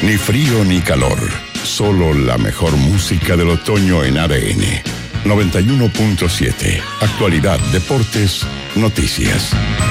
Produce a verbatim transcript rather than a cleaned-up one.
Ni frío ni calor. Solo la mejor música del otoño en A D N. noventa y uno punto siete. Actualidad, deportes, noticias.